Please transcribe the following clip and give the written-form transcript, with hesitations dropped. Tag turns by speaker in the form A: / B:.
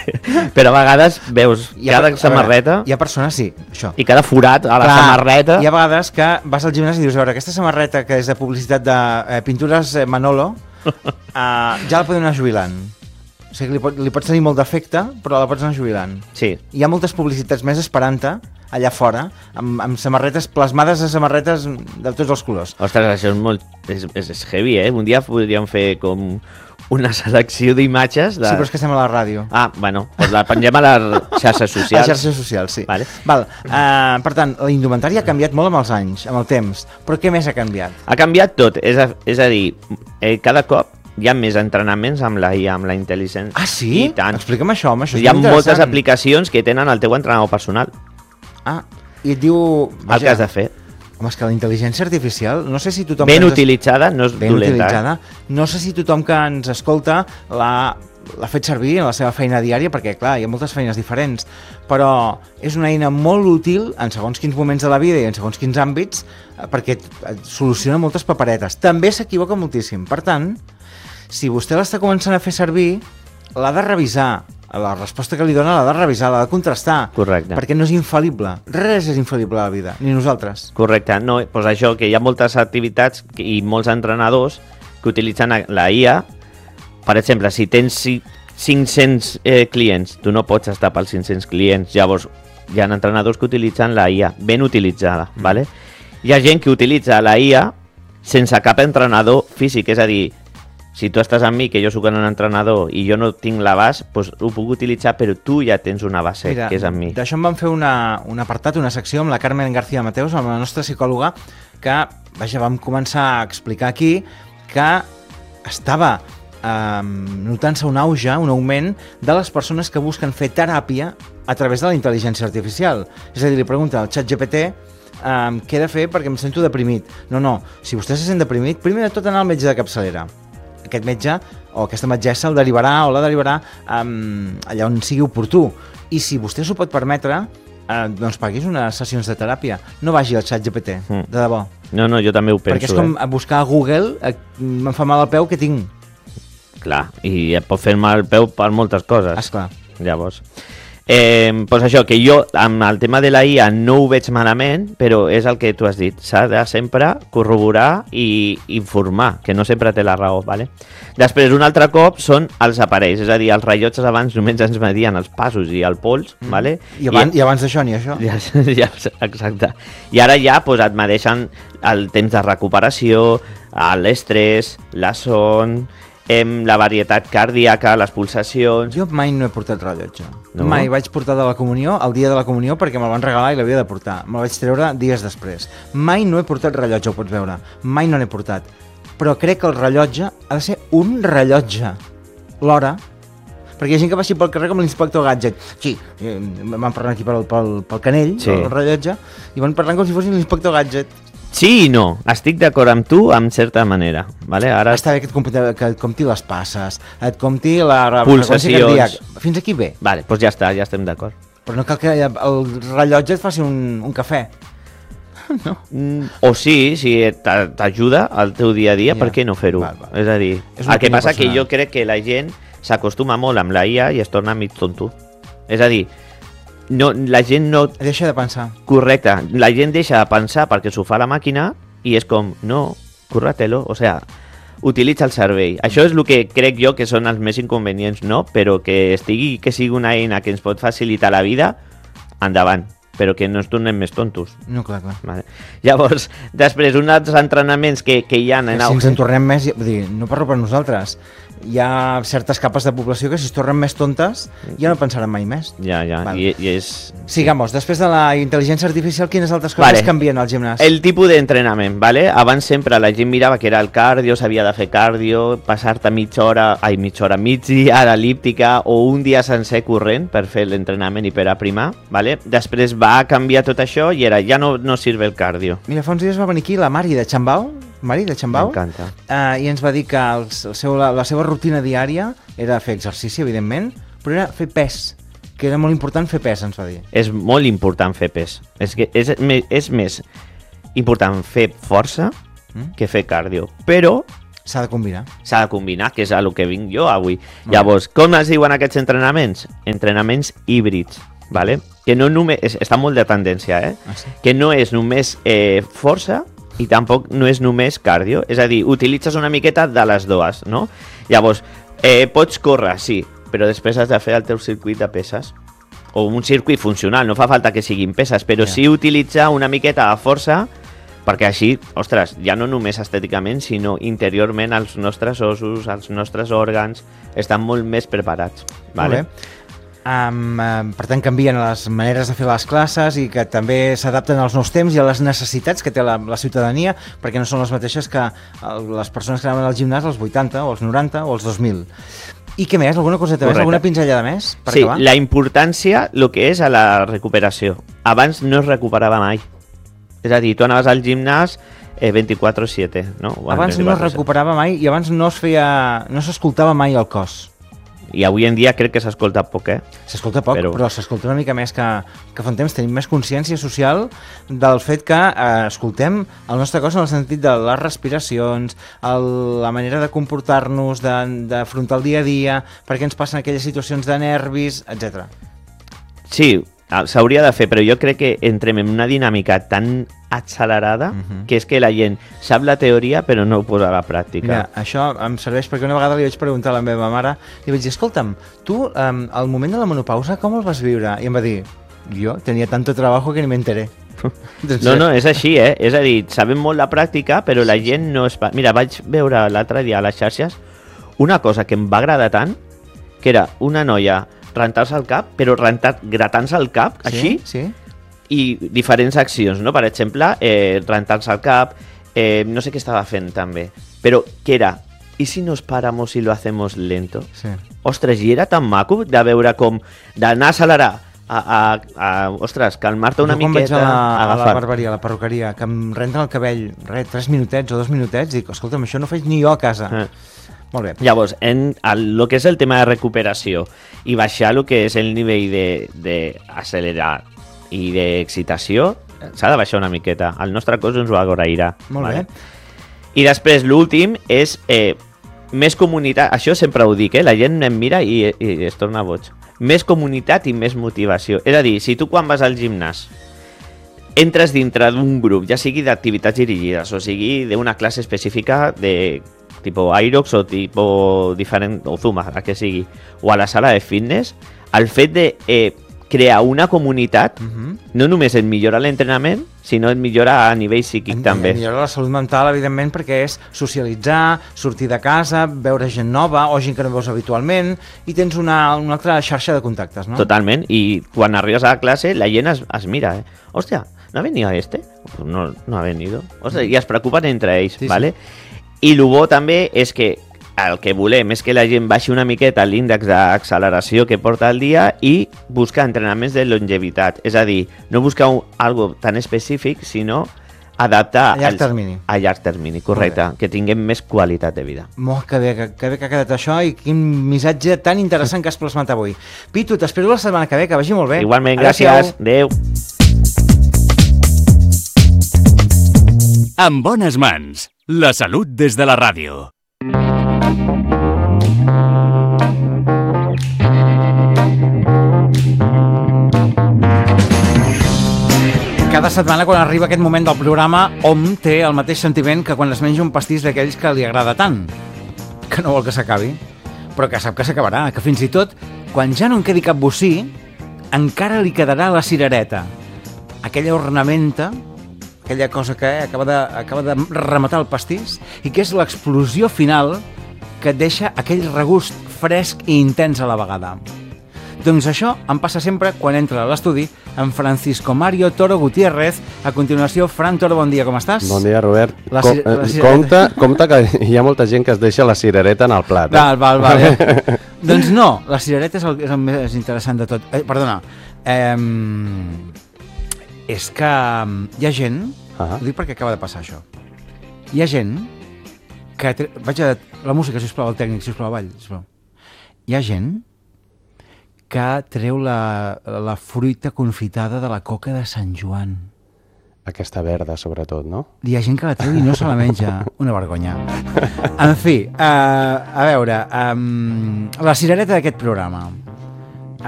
A: Però a vegades veus cada samarreta...
B: Hi ha persones, sí, això.
A: I cada forat a la samarreta...
B: Hi ha vegades que vas al gimnàs i dius, a veure, aquesta samarreta que és de publicitat de pintures Manolo, ja la podem anar jubilant. O sigui, li pots tenir molt d'efecte, però la pots anar jubilant.
A: Sí.
B: Hi ha moltes publicitats més esperant-te allà fora, amb samarretes plasmades a samarretes de tots els colors.
A: Ostres, això és molt... És heavy, eh? Un dia podríem fer com una selecció d'imatges de...
B: Sí, però és que estem a la ràdio.
A: Ah, bueno, doncs la pengem a les xarxes socials.
B: A les xarxes socials, sí.
A: Vale.
B: Per tant, la indumentària ha canviat molt amb els anys, amb el temps. Però què més ha canviat?
A: Ha canviat tot, és a dir, cada cop hi ha més entrenaments amb la IA, amb la intel·ligència.
B: Ah, sí?
A: I tant.
B: Explica'm això, home, això és
A: hi ha
B: molt
A: moltes aplicacions que tenen el teu entrenador personal.
B: Ah, i et diu...
A: El que has de fer.
B: Home, és que la intel·ligència artificial, no sé si tothom...
A: Ben utilitzada, no és
B: ben
A: dolenta.
B: Utilitzada. No sé si tothom que ens escolta l'ha fet servir en la seva feina diària, perquè, clar, hi ha moltes feines diferents, però és una eina molt útil en segons quins moments de la vida i en segons quins àmbits, perquè et soluciona moltes paperetes. També s'equivoca moltíssim. Per tant, si vostè l'està començant a fer servir, l'ha de revisar. La resposta que li dona l'ha de revisar, l'ha de contrastar.
A: Correcte.
B: Perquè no és infal·lible. Res és infal·lible a la vida, ni nosaltres.
A: Correcte. No, doncs això, que hi ha moltes activitats i molts entrenadors que utilitzen la IA. Per exemple, si tens 500 clients, tu no pots estar pels 500 clients. Llavors, hi ha entrenadors que utilitzen la IA, ben utilitzada. ¿Vale? Hi ha gent que utilitza la IA sense cap entrenador físic, és a dir, si tu estàs amb mi, que jo soc un entrenador i jo no tinc l'abast, doncs ho puc utilitzar, però tu ja tens una base, que és amb mi.
B: D'això en vam fer un apartat, una secció amb la Carmen García Mateos, amb la nostra psicòloga, que vam començar a explicar aquí que estava notant-se un auge, un augment de les persones que busquen fer teràpia a través de la intel·ligència artificial. És a dir, li pregunta al ChatGPT què he de fer perquè em sento deprimit. No, si vostè se sent deprimit, primer de tot anar al metge de capçalera. Aquest metge o aquesta metgessa la derivarà allà on sigui oportú. I si vostè s'ho pot permetre, doncs paguis unes sessions de teràpia. No vagi al ChatGPT, de debò.
A: No, jo també ho penso.
B: Perquè és com buscar a Google, em fa mal al peu, què tinc?
A: Clar, i et pot fer mal al peu per moltes coses.
B: Esclar.
A: Llavors... doncs això, que jo amb el tema de la IA no ho veig malament, però és el que tu has dit, s'ha de sempre corroborar i informar, que no sempre té la raó, ¿vale? Després, un altre cop, són els aparells, és a dir, els rellotges abans només ens medien els passos i el pols, ¿vale?
B: I abans d'això ni això.
A: Ja, exacte. I ara ja doncs, et medeixen el temps de recuperació, l'estrès, la son... la varietat cardíaca, les pulsacions...
B: Jo mai no he portat rellotge.
A: No?
B: Mai vaig portar de la comunió, el dia de la comunió, perquè me'l van regalar i l'havia de portar. Me'l vaig treure dies després. Mai no he portat rellotge, ho pots veure. Mai no n'he portat. Però crec que el rellotge ha de ser un rellotge. L'hora... Perquè hi ha gent que va així pel carrer com l'inspector Gadget. Sí, van parlant aquí pel canell, sí. El rellotge, i van parlant com si fossin l'inspector Gadget.
A: Sí i no, estic d'acord amb tu en certa manera, ¿vale? Ara...
B: Està bé que et compti les passes, et compti la
A: pulsacions
B: cardíaca. Fins aquí bé.
A: Vale, doncs ja està, ja estem d'acord.
B: Però no cal que el rellotge et faci un cafè. No.
A: O sí, si t'ajuda al teu dia a dia, per què no fer-ho? És a dir, el que passa que jo crec que la gent s'acostuma molt amb la IA i es torna mig tonto. És a dir, no, la gent no...
B: Deixa de pensar.
A: Correcte, la gent deixa de pensar perquè s'ho fa la màquina i és com, no, curra-te-lo, o sea, utilitza el cervell. Això és el que crec jo que són els més inconvenients, no? Però que sigui una eina que ens pot facilitar la vida, endavant, però que no ens tornem més tontos.
B: No, clar.
A: Vale. Llavors, després, uns altres entrenaments que hi ha...
B: Si ens en tornem més, vull dir, no parlo per nosaltres, hi ha certes capes de població que si es tornen més tontes ja no pensaran mai més.
A: Ja, vale. I és...
B: Sigamos, després de la intel·ligència artificial, quines altres coses canvien al gimnàs?
A: El tipus d'entrenament, ¿vale? Abans sempre la gent mirava que era el cardio, s'havia de fer cardio, passar-te mitja dia d'elíptica o un dia sencer corrent per fer l'entrenament i per aprimar, ¿vale? Després va canviar tot això i era ja no sirve el cardio.
B: Mira, fa uns dies va venir aquí la Mari de Xambau,
A: m'encanta.
B: I ens va dir que la seva rutina diària era fer exercici, evidentment, però era fer pes, que era molt important fer pes, ens va dir.
A: És molt important fer pes. És més important fer força que fer cardio. Però
B: S'ha de combinar.
A: S'ha de combinar, que és a lo que vinc jo avui. Llavors, com es diuen aquests entrenaments? Entrenaments híbrids, ¿vale? Que no només... Està molt de tendència,
B: Sí?
A: Que no és només força i tampoc no és només cardio. És a dir, utilitzes una miqueta de les dues, no? Llavors, pots córrer, sí, però després has de fer el teu circuit de peses. O un circuit funcional, no fa falta que siguin peses, però sí utilitzar una miqueta de força, perquè així, ostres, ja no només estèticament, sinó interiorment els nostres ossos, els nostres òrgans estan molt més preparats. Vale?
B: Per tant, canvien les maneres de fer les classes i que també s'adapten als nous temps i a les necessitats que té la ciutadania, perquè no són les mateixes que les persones que anaven al gimnàs als 80 o als 90 o als 2000. I què més? Alguna coseta més? Alguna pinzellada més?
A: Sí, acabar? La importància, el que és a la recuperació. Abans no es recuperava mai. És a dir, tu anaves al gimnàs 24/7, no?
B: Abans no es recuperava mai i abans no s'escoltava mai el cos.
A: I avui en dia crec que s'escolta poc,
B: S'escolta poc, però s'escolta una mica més que fa un temps. Tenim més consciència social del fet que escoltem el nostre cos en el sentit de les respiracions, la manera de comportar-nos, d'afrontar el dia a dia, perquè ens passen aquelles situacions de nervis, etc.
A: Sí, s'hauria de fer, però jo crec que entrem en una dinàmica tan accelerada que és que la gent sap la teoria però no ho posa a la pràctica.
B: Mira, això em serveix perquè una vegada li vaig preguntar a la meva mare, li vaig dir, escolta'm, tu al moment de la menopausa com el vas viure? I em va dir, jo tenia tanto trabajo que ni me enteré.
A: No, és així, És a dir, sabem molt la pràctica però la gent no es... Mira, vaig veure l'altre dia a les xarxes una cosa que em va agradar tant, que era una noia rentar-se el cap, però gratant-se el cap, així,
B: sí.
A: I diferents accions, no? Per exemple, rentar-se el cap, no sé què estava fent també, però què era? ¿Y si nos paramos y lo hacemos lento?
B: Sí.
A: Ostres, i era tan maco de veure com d'anar a accelerar, ostres, calmar-te una miqueta,
B: a la barberia, a la perruqueria, que em renten el cabell 3 minutets o 2 minutets, dic, escolta'm, això no faig ni jo a casa. Molt bé.
A: Llavors, en el que és el tema de recuperació i baixar el que és el nivell d'accelerar i d'excitació, s'ha de baixar una miqueta. El nostre cos ens ho agrairà.
B: Molt bé.
A: I després, l'últim és més comunitat. Això sempre ho dic, la gent em mira i es torna boig. Més comunitat i més motivació. És a dir, si tu quan vas al gimnàs entres dintre d'un grup, ja sigui d'activitats dirigides o sigui d'una classe específica de tipo Aerox o tipo diferent, o Zuma, a que sigui, o a la sala de fitness, el fet de crear una comunitat no només et millora l'entrenament, sinó et millora a nivell psíquic també.
B: Millora la salut mental, evidentment, perquè és socialitzar, sortir de casa, veure gent nova o gent que no veus habitualment, i tens una altra xarxa de contactes, no?
A: Totalment, i quan arribes a la classe la gent es mira, Hòstia, ¿no ha venido este? Pues no ha venido. Ostres, i es preocupen entre ells,
B: sí,
A: ¿vale? I el bo també és que el que volem és que la gent baixi una miqueta l'índex d'acceleració que porta el dia i buscar entrenaments de longevitat. És a dir, no buscar algo tan específic, sinó adaptar
B: a llarg termini.
A: A llarg termini, correcte. Que tinguem més qualitat de vida.
B: Molt que bé que ha quedat això i quin missatge tan interessant que has plasmat avui. Pitu, t'espero la setmana que ve, que vagi molt bé.
A: Igualment, gràcies. Adéu.
C: En bones mans. La salut des de la ràdio.
B: Cada setmana, quan arriba aquest moment del programa, hom té el mateix sentiment que quan es menja un pastís d'aquells que li agrada tant, que no vol que s'acabi, però que sap que s'acabarà, que fins i tot, quan ja no en quedi cap bocí, encara li quedarà la cirereta, aquella ornamenta, aquella cosa que acaba de rematar el pastís i que és l'explosió final que et deixa aquell regust fresc i intens a la vegada. Doncs això em passa sempre quan entra a l'estudi en Francisco Mario Toro Gutiérrez. A continuació, Fran Toro, bon dia, com estàs?
D: Bon dia, Robert. Compte que hi ha molta gent que es deixa la cirereta en el plat.
B: Val. Doncs no, la cirereta és el més interessant de tot. Perdona, és que hi ha gent, ho dic perquè acaba de passar això, hi ha gent que... La música, sisplau, el tècnic, sisplau, avall, sisplau. Hi ha gent que treu la fruita confitada de la coca de Sant Joan.
D: Aquesta verda, sobretot, no?
B: Hi ha gent que la treu i no se la menja. Una vergonya. En fi, a veure, la cirereta d'aquest programa.